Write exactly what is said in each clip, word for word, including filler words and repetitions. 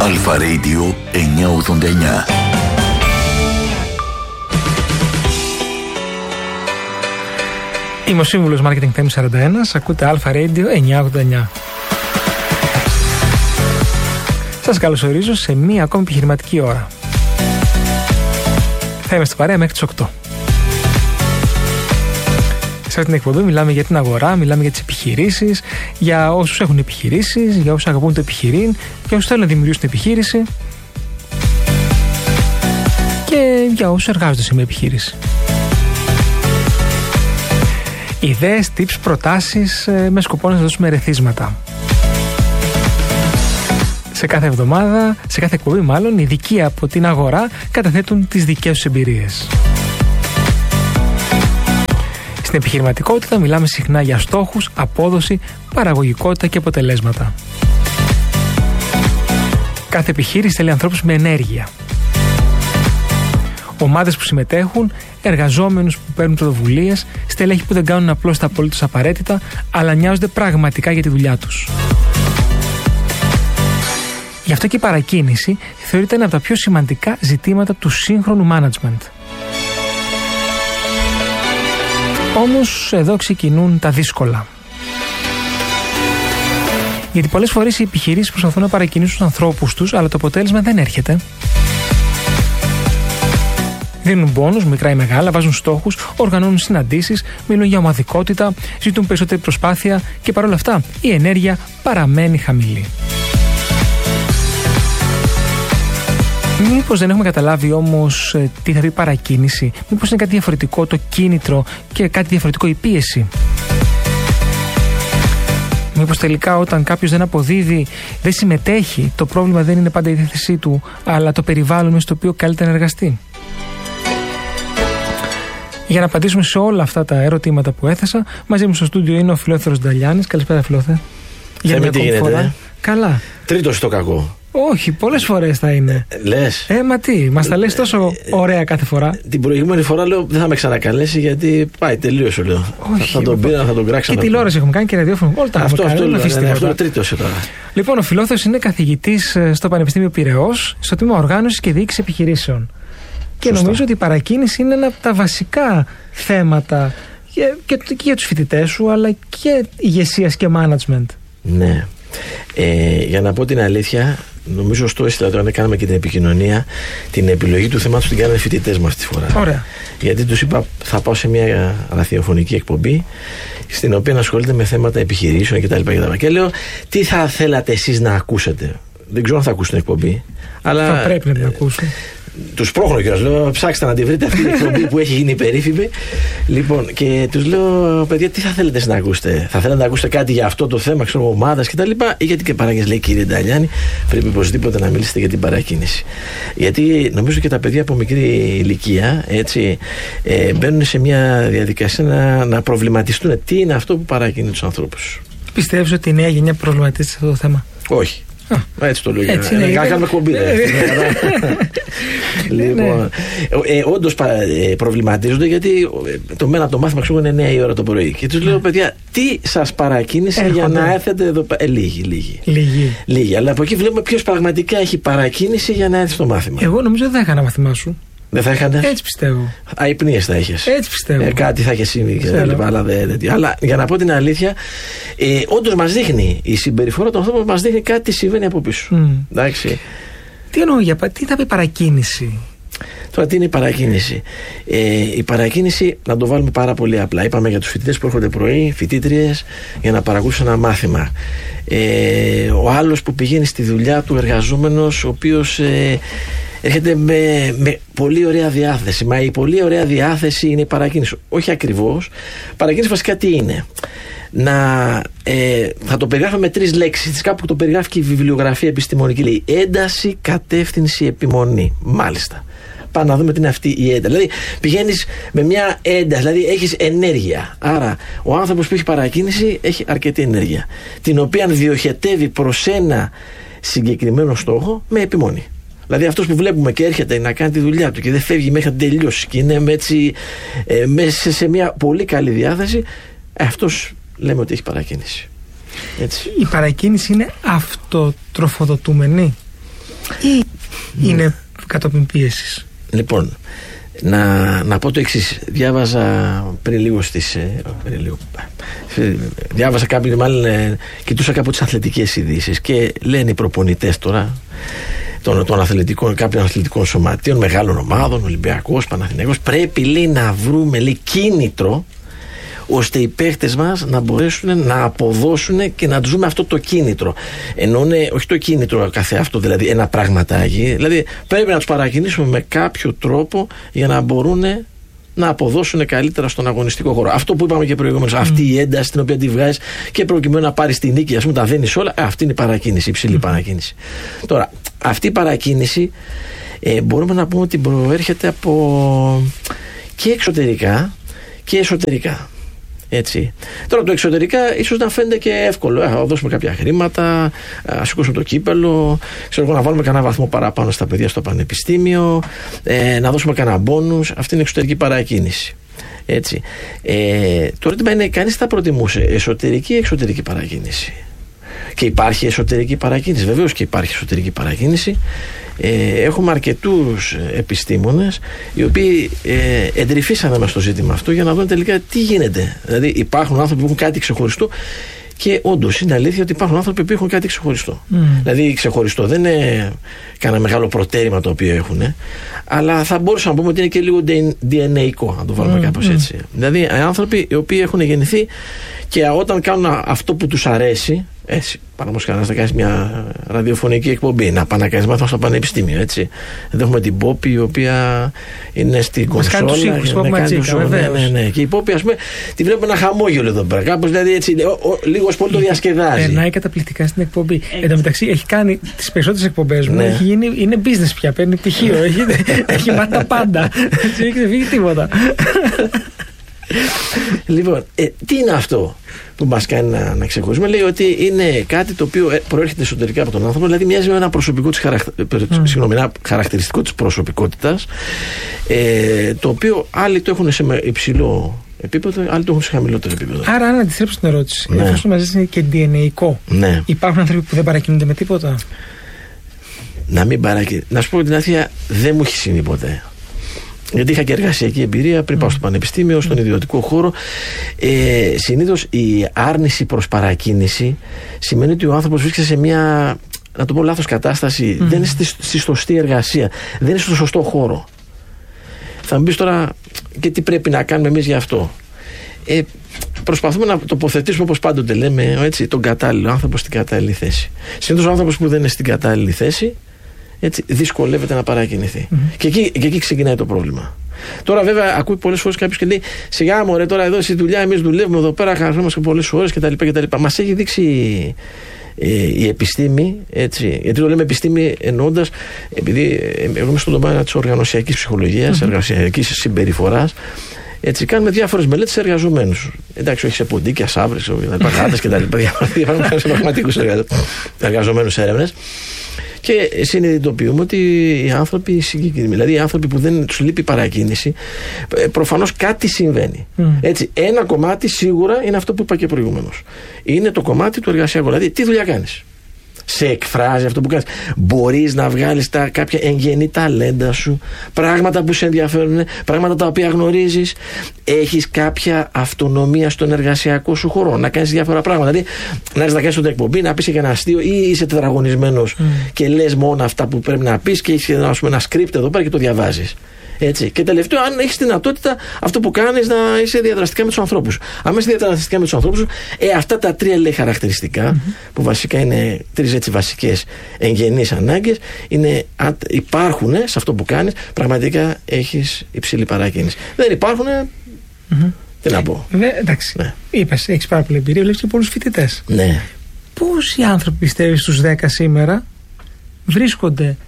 Αλφα Radio εννιακόσια ογδόντα εννιά. Είμαι ο σύμβουλος Marketing Θέμης σαράντα ένα, ακούτε Αλφα Radio εννιακόσια ογδόντα εννιά. Σας καλωσορίζω σε μία ακόμη επιχειρηματική ώρα. Θα είμαι στην παρέα μέχρι τις οκτώ. Σε αυτήν την εκπομπή μιλάμε για την αγορά, μιλάμε για τις επιχειρήσεις, για όσους έχουν επιχειρήσεις, για όσους αγαπούν το επιχειρήν, για όσους θέλουν να δημιουργήσουν επιχείρηση και για όσους εργάζονται σε μια επιχείρηση. Ιδέες, tips, προτάσεις με σκοπό να σας δώσουμε ερεθίσματα. Σε κάθε εβδομάδα, σε κάθε εκπομπή μάλλον, οι ειδικοί από την αγορά καταθέτουν τις δικές τους εμπειρίες. Στην επιχειρηματικότητα μιλάμε συχνά για στόχους, απόδοση, παραγωγικότητα και αποτελέσματα. Κάθε επιχείρηση θέλει ανθρώπους με ενέργεια. Ομάδες που συμμετέχουν, εργαζόμενους που παίρνουν πρωτοβουλίες, στελέχη που δεν κάνουν απλώς τα απολύτως απαραίτητα, αλλά νοιάζονται πραγματικά για τη δουλειά τους. Γι' αυτό και η παρακίνηση θεωρείται ένα από τα πιο σημαντικά ζητήματα του σύγχρονου management. Όμως εδώ ξεκινούν τα δύσκολα. Γιατί πολλές φορές οι επιχειρήσεις προσπαθούν να παρακινήσουν τους ανθρώπους τους, αλλά το αποτέλεσμα δεν έρχεται. Δίνουν πόνους, μικρά ή μεγάλα, βάζουν στόχους, οργανώνουν συναντήσεις, μιλούν για ομαδικότητα, ζητούν περισσότερη προσπάθεια και παρόλα αυτά η ενέργεια παραμένει χαμηλή. Μήπως δεν έχουμε καταλάβει όμως ε, τι θα πει παρακίνηση, μήπως είναι κάτι διαφορετικό το κίνητρο και κάτι διαφορετικό η πίεση. Μήπως τελικά όταν κάποιος δεν αποδίδει, δεν συμμετέχει, το πρόβλημα δεν είναι πάντα η διάθεσή του, αλλά το περιβάλλον στο οποίο καλείται να εργαστεί. Για να απαντήσουμε σε όλα αυτά τα ερωτήματα που έθεσα, μαζί μου στο στούντιο είναι ο Φιλόθερος Νταλιάνης. Καλησπέρα, Φιλόθε. Για μια ακόμη φορά. Καλά. Τρίτος στο κακό. Όχι, πολλές φορές θα είναι. Ε, λες. Ε, μα τι, μας τα λες τόσο ωραία κάθε φορά. Την προηγούμενη φορά λέω δεν θα με ξανακαλέσει γιατί πάει, τελείωσε λέω. Όχι, θα τον πήρα, θα τον κράξω. Και τηλεόραση έχουμε κάνει και ραδιόφωνο. Όλα τα αυτό, έχουμε αυτό, κάνει. Ναι, αυτό είναι τρίτος τώρα. Λοιπόν, ο Φιλόθερος είναι καθηγητής στο Πανεπιστήμιο Πειραιώς, στο τμήμα Οργάνωσης και Διοίκησης Επιχειρήσεων. Και Σωστά. Νομίζω ότι η παρακίνηση είναι ένα από τα βασικά θέματα και, και, και για τους φοιτητές σου, αλλά και ηγεσίας και management. Ναι. Ε, για να πω την αλήθεια, νομίζω στο έστειλα τώρα, κάναμε και την επικοινωνία, την επιλογή του θέματος την κάνανε οι φοιτητές μας αυτή τη φορά. Ωραία. Γιατί τους είπα, θα πάω σε μια ραδιοφωνική εκπομπή, στην οποία ασχολείται με θέματα επιχειρήσεων κτλ. Και, και λέω, τι θα θέλατε εσείς να ακούσετε. Δεν ξέρω αν θα ακούσουν την εκπομπή. Αλλά θα πρέπει να την ακούσουν. Τους πρόχνω και λέω, ψάξτε να τη βρείτε αυτή την εκπομπή που έχει γίνει περίφημη. Λοιπόν, και τους λέω, παιδιά, τι θα θέλετε να ακούσετε. Θα θέλετε να ακούσετε κάτι για αυτό το θέμα, ξέρω, ομάδας κτλ. Ή γιατί και παράγγες, λέει, κύριε Νταλιάνη, πρέπει οπωσδήποτε να μιλήσετε για την παρακίνηση. Γιατί νομίζω και τα παιδιά από μικρή ηλικία, έτσι, ε, μπαίνουν σε μια διαδικασία να, να προβληματιστούν τι είναι αυτό που παρακινεί τους ανθρώπους. Πιστεύεις ότι η νέα γενιά προβληματίζεται σε αυτό το θέμα? Όχι. Α, έτσι το λέω. Έτσι είναι. Να κάνουμε κομπή. Λοιπόν, ε, όντως ε, προβληματίζονται γιατί το μένα το μάθημα ξέρω είναι εννιά η ώρα το πρωί. Και τους λέω, παιδιά, τι σας παρακίνησε Έρχονται. για να έρθετε εδώ πέρα. Ε, λίγοι, λίγοι. Λίγοι. Λίγοι. Αλλά από εκεί βλέπουμε ποιος πραγματικά έχει παρακίνηση για να έρθει στο μάθημα. Εγώ νομίζω δεν θα έκανα μάθημά σου. Δεν θα είχανε. Έτσι πιστεύω. Αϊπνίες θα έχεις. Έτσι πιστεύω. Ε, κάτι θα είχε συμβεί και τα λοιπά. Αλλά, δεν, αλλά για να πω την αλήθεια, ε, όντως μας δείχνει η συμπεριφορά των ανθρώπων, μας δείχνει κάτι συμβαίνει από πίσω. Mm. Εντάξει. Τι εννοώ, για, τι θα πει παρακίνηση? Τώρα, τι είναι η παρακίνηση? Ε, η παρακίνηση, να το βάλουμε πάρα πολύ απλά. Είπαμε για τους φοιτητές που έρχονται πρωί, φοιτήτριες, για να παρακούσουν ένα μάθημα. Ε, ο άλλος που πηγαίνει στη δουλειά του, εργαζόμενος, ο οποίος. Ε, έρχεται με, με πολύ ωραία διάθεση. Μα η πολύ ωραία διάθεση είναι η παρακίνηση. Όχι ακριβώς. Παρακίνηση βασικά τι είναι? Να, ε, θα το περιγράφω με τρεις λέξεις. Κάπου το περιγράφει και η βιβλιογραφία επιστημονική. Λέει ένταση, κατεύθυνση, επιμονή. Μάλιστα. Πάμε να δούμε τι είναι αυτή η ένταση. Δηλαδή πηγαίνεις με μια ένταση, δηλαδή έχεις ενέργεια. Άρα ο άνθρωπος που έχει παρακίνηση έχει αρκετή ενέργεια, την οποία διοχετεύει προς ένα συγκεκριμένο στόχο με επιμονή. Δηλαδή αυτός που βλέπουμε και έρχεται να κάνει τη δουλειά του και δεν φεύγει μέχρι να τελειώσει και είναι έτσι, ε, μέσα σε μια πολύ καλή διάθεση, αυτός λέμε ότι έχει παρακίνηση. Έτσι. Η παρακίνηση είναι αυτοτροφοδοτούμενη. ή είναι κατόπιν πίεσης? Λοιπόν, να, να πω το εξής. Διάβαζα πριν λίγο στις πριν λίγο, διάβαζα κάποιοι, μάλλον κοιτούσα κάπου τις αθλητικές ειδήσεις και λένε οι προπονητές τώρα των, των αθλητικών, κάποιων αθλητικών σωματείων, μεγάλων ομάδων, Ολυμπιακός, Παναθηναϊκός, πρέπει, λέει, να βρούμε, λέει, κίνητρο ώστε οι παίχτες μας να μπορέσουν να αποδώσουν και να τους δούμε αυτό το κίνητρο. Εννοούν, όχι το κίνητρο καθεαυτό, δηλαδή ένα πραγματάκι, δηλαδή πρέπει να τους παρακινήσουμε με κάποιο τρόπο για να μπορούν να αποδώσουν καλύτερα στον αγωνιστικό χώρο. Αυτό που είπαμε και προηγουμένως, mm. αυτή η ένταση την οποία τη βγάζεις και προκειμένου να πάρεις τη νίκη, ας πούμε, τα δένεις όλα, αυτή είναι η παρακίνηση, η υψηλή mm. παρακίνηση. Τώρα, αυτή η παρακίνηση ε, μπορούμε να πούμε ότι προέρχεται από και εξωτερικά και εσωτερικά. Έτσι. Τώρα το εξωτερικά ίσως να φαίνεται και εύκολο. Ε, θα δώσουμε κάποια χρήματα, να σηκώσουμε το κύπελο, ξέρω, να βάλουμε κανένα βαθμό παραπάνω στα παιδιά στο πανεπιστήμιο, ε, να δώσουμε κανένα μπόνους. Αυτή είναι η εξωτερική παρακίνηση. Έτσι. Ε, το ερώτημα είναι, κανείς θα προτιμούσε εσωτερική ή εξωτερική παρακίνηση? Και υπάρχει εσωτερική παρακίνηση. Βεβαίως και υπάρχει εσωτερική παρακίνηση. Ε, έχουμε αρκετούς επιστήμονες οι οποίοι ε, εντρυφήσανε μες στο ζήτημα αυτό για να δουν τελικά τι γίνεται. Δηλαδή υπάρχουν άνθρωποι που έχουν κάτι ξεχωριστό και όντως είναι αλήθεια ότι υπάρχουν άνθρωποι που έχουν κάτι ξεχωριστό. Mm. Δηλαδή ξεχωριστό δεν είναι κανένα μεγάλο προτέρημα το οποίο έχουν, αλλά θα μπορούσαμε να πούμε ότι είναι και λίγο ντι εν έι-κο, να το βάλουμε mm. κάπως έτσι. Mm. Δηλαδή άνθρωποι οι οποίοι έχουν γεννηθεί και όταν κάνουν αυτό που τους αρέσει, έτσι, παραδείγματος χάρη, να κάνεις μια ραδιοφωνική εκπομπή, να πάνε να κάνεις μάθημα στο πανεπιστήμιο, έτσι. Εδώ έχουμε την Πόπη, η οποία είναι στην κονσόλα. Μας κάνει τους ήχους, Ματζίκα, ναι, ναι, ναι. Και η Πόπη, ας πούμε, τη βλέπουμε ένα χαμόγελο εδώ πέρα. Κάπως, δηλαδή, έτσι, ο, ο, λίγο πολύ το διασκεδάζει. Περνάει καταπληκτικά στην εκπομπή. Εν τω μεταξύ, έχει κάνει τις περισσότερες εκπομπές μου. Ναι. Έχει γίνει, είναι business πια, παίρνει πτυχίο. έχει, έχει μάθει τα πάντα. Δεν έχει φύγει τίποτα. Λοιπόν, ε, τι είναι αυτό που μας κάνει να, να ξεχωρίσουμε? Λέει ότι είναι κάτι το οποίο προέρχεται εσωτερικά από τον άνθρωπο, δηλαδή μοιάζει με ένα προσωπικό της χαρακ... mm. συγγνώμη, ένα χαρακτηριστικό της προσωπικότητας, ε, το οποίο άλλοι το έχουν σε υψηλό επίπεδο, άλλοι το έχουν σε χαμηλότερο επίπεδο. Άρα, αν αντιστρέψω την ερώτηση, ναι. εφόσον μαζί είναι και ντι εν έι-κο, ναι. υπάρχουν άνθρωποι που δεν παρακινούνται με τίποτα? Να μην παρακινούνται. Να σου πω την αλήθεια, δεν μου έχει συμβεί ποτέ. Γιατί είχα και εργασιακή εμπειρία πριν πάω στο πανεπιστήμιο, στον ιδιωτικό χώρο. Ε, συνήθως η άρνηση προς παρακίνηση σημαίνει ότι ο άνθρωπος βρίσκεται σε μια, να το πω λάθος, κατάσταση. Mm. Δεν είναι στη, στη σωστή εργασία, δεν είναι στο σωστό χώρο. Θα μου πεις τώρα, και τι πρέπει να κάνουμε εμείς γι' αυτό? Ε, προσπαθούμε να τοποθετήσουμε, όπως πάντοτε λέμε, έτσι, τον κατάλληλο άνθρωπο στην κατάλληλη θέση. Συνήθως ο άνθρωπος που δεν είναι στην κατάλληλη θέση, έτσι, δυσκολεύεται να παρακινηθεί. Mm-hmm. Και, εκεί, και εκεί ξεκινάει το πρόβλημα. Τώρα, βέβαια, ακούει πολλές φορές κάποιος και λέει: σιγά μωρέ, τώρα εδώ στη δουλειά, εμείς δουλεύουμε εδώ πέρα, χαραζόμαστε πολλές ώρες κτλ. Μας έχει δείξει ε, η επιστήμη, έτσι, γιατί το λέμε επιστήμη εννοώντας, επειδή εγώ είμαι στον τομέα της οργανωσιακής ψυχολογίας, mm-hmm. εργασιακής συμπεριφοράς. Έτσι, κάνουμε διάφορες μελέτες σε εργαζομένους. Εντάξει, όχι σε ποντίκια, σαύρες, γάτες κτλ. Διάφορα σε πραγματικούς εργαζομένους έρευνες. Και συνειδητοποιούμε ότι οι άνθρωποι, δηλαδή οι άνθρωποι που δεν τους λείπει παρακίνηση, προφανώς κάτι συμβαίνει. Mm. Έτσι, ένα κομμάτι σίγουρα είναι αυτό που είπα και προηγουμένως. Είναι το κομμάτι του εργασιακού. Δηλαδή, τι δουλειά κάνεις? Σε εκφράζει αυτό που κάνεις? Μπορείς να βγάλεις τα κάποια εγγενή ταλέντα σου, πράγματα που σε ενδιαφέρουν, πράγματα τα οποία γνωρίζεις? Έχεις κάποια αυτονομία στον εργασιακό σου χώρο να κάνεις διάφορα πράγματα? Δηλαδή, να έχεις να κάνεις την εκπομπή, να πεις και ένα αστείο, ή είσαι τετραγωνισμένος mm. και λες μόνο αυτά που πρέπει να πεις και έχεις ένα, ένα script εδώ πέρα και το διαβάζεις? Έτσι. Και τελευταίο, αν έχεις δυνατότητα αυτό που κάνεις να είσαι διαδραστικά με τους ανθρώπους σου. Αν είσαι διαδραστικά με τους ανθρώπους σου, ε, αυτά τα τρία λέει χαρακτηριστικά, mm-hmm. που βασικά είναι τρεις έτσι βασικές εγγενείς ανάγκες, είναι, αν υπάρχουν σε αυτό που κάνεις, πραγματικά έχεις υψηλή παρακίνηση. Δεν υπάρχουν, mm-hmm. τι να πω. Δε, εντάξει, ναι. είπες, έχεις πάρα πολύ εμπειρία, βλέπεις και πολλούς φοιτητές. Ναι. Πόσοι άνθρωποι πιστεύεις στους δέκα σήμερα βρίσκονται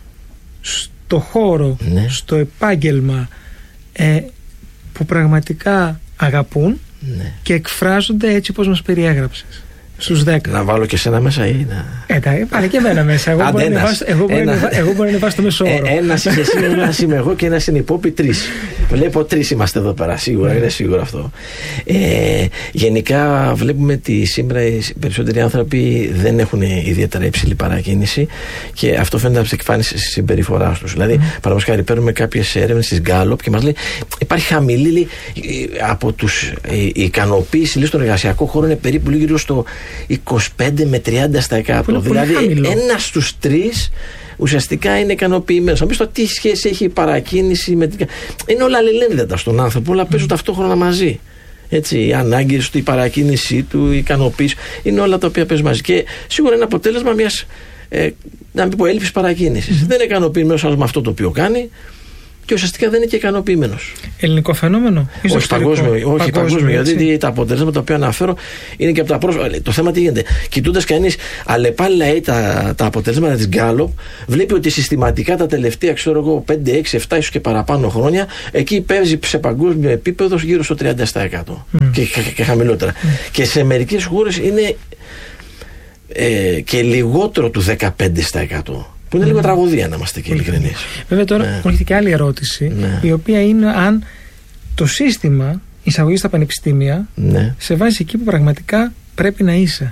το χώρο, ναι. στο επάγγελμα ε, που πραγματικά αγαπούν, ναι. και εκφράζονται έτσι όπως μας περιέγραψες? Στους δέκα. Να βάλω και σένα μέσα ή να. Ε, πάλι και εμένα μέσα. Εγώ μπορεί να βάσω, εγώ μπορεί ένα... εγώ μπορεί να βάσω το μέσο όρο. Ε, ένας είσαι εσύ, ένας είμαι εγώ και ένας είναι υπόπι, τρεις. Βλέπω τρεις είμαστε εδώ πέρα, σίγουρα, είναι σίγουρο αυτό. Ε, γενικά βλέπουμε ότι σήμερα οι περισσότεροι άνθρωποι δεν έχουν ιδιαίτερα υψηλή παρακίνηση και αυτό φαίνεται από την εκφάνιση τη συμπεριφορά του. Δηλαδή, mm. παραδείγματος χάρη, παίρνουμε κάποιες έρευνες της Gallup και μας λέει υπάρχει χαμηλή από τους η ικανοποίηση λέει, στον εργασιακό χώρο είναι περίπου λίγο στο είκοσι πέντε με τριάντα τοις εκατό. Δηλαδή, ένας στους τρεις ουσιαστικά είναι ικανοποιημένος. Να πεις το τι σχέση έχει η παρακίνηση με την. Είναι όλα αλληλένδετα στον άνθρωπο, όλα παίζουν mm. ταυτόχρονα μαζί. Έτσι, οι ανάγκες του, η παρακίνησή του, η ικανοποίηση, είναι όλα τα οποία παίζουν μαζί. Και σίγουρα είναι αποτέλεσμα μιας, ε, να μην πω, έλλειψης παρακίνησης. Mm. Δεν είναι ικανοποιημένος άλλος με αυτό το οποίο κάνει. Και ουσιαστικά δεν είναι και ικανοποιημένος. Ελληνικό φαινόμενο, ή όχι παγκόσμιο, όχι παγκόσμιο, παγκόσμιο γιατί τα αποτελέσματα τα οποία αναφέρω είναι και από τα πρόσφατα. Το θέμα τι γίνεται. Κοιτώντας κανείς αλλεπάλληλα τα, τα αποτελέσματα της Gallup, βλέπει ότι συστηματικά τα τελευταία ξέρω εγώ, πέντε, έξι, επτά ίσως και παραπάνω χρόνια εκεί παίζει σε παγκόσμιο επίπεδο γύρω στο τριάντα τοις εκατό mm. και, και, και χαμηλότερα. Mm. Και σε μερικές χώρες είναι ε, και λιγότερο του δεκαπέντε τοις εκατό. Που είναι mm. λίγο τραγωδία, να είμαστε και ειλικρινείς. Βέβαια, τώρα ναι. έρχεται και άλλη ερώτηση, ναι. η οποία είναι αν το σύστημα εισαγωγή στα πανεπιστήμια ναι. σε βάζει εκεί που πραγματικά πρέπει να είσαι.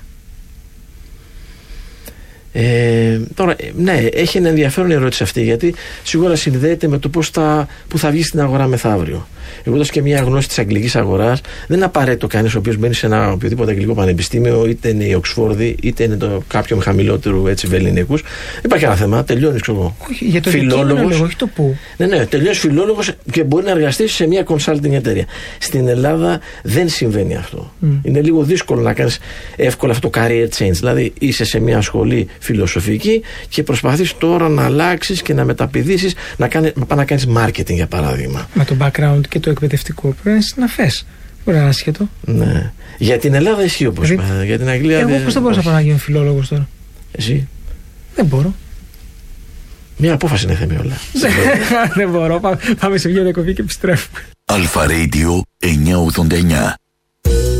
Ε, τώρα, ναι, έχει ένα ενδιαφέρον η ερώτηση αυτή, γιατί σίγουρα συνδέεται με το πώς θα, που θα βγει στην αγορά μεθαύριο. Έχοντας και μια γνώση της αγγλικής αγοράς, δεν είναι απαραίτητο κανείς ο οποίος μπαίνει σε ένα οποιοδήποτε αγγλικό πανεπιστήμιο, είτε είναι η Οξφόρδη, είτε είναι το κάποιον χαμηλότερου έτσι βελληνικούς. Υπάρχει ένα θέμα, τελειώνεις ξέρω εγώ. Όχι, για το φιλόλογος. Όχι το πού. Ναι, ναι, τελειώνεις φιλόλογος και μπορεί να εργαστείς σε μια consulting εταιρεία. Στην Ελλάδα δεν συμβαίνει αυτό. Mm. Είναι λίγο δύσκολο να κάνεις εύκολα αυτό το career change. Δηλαδή είσαι σε μια σχολή φιλοσοφική και προσπαθείς τώρα να αλλάξεις και να μεταπηδήσεις, να, κάνει, να πας να κάνεις marketing για παράδειγμα. Με το background και το εκπαιδευτικό πρέπει να είναι συναφές. Μπορεί να είναι άσχετο. Ναι. Για την Ελλάδα ισχύει όπως δηλαδή, είπα. Για την Αγγλία. Εγώ πώς θα μπορούσα να πάω να γίνω φιλόλογος τώρα. Εσύ. Δεν μπορώ. Μια απόφαση είναι θέμη όλα. Δεν μπορώ. Πάμε σε μια διακοπή και επιστρέφουμε. Αλφα Radio εννιακόσια ογδόντα εννιά.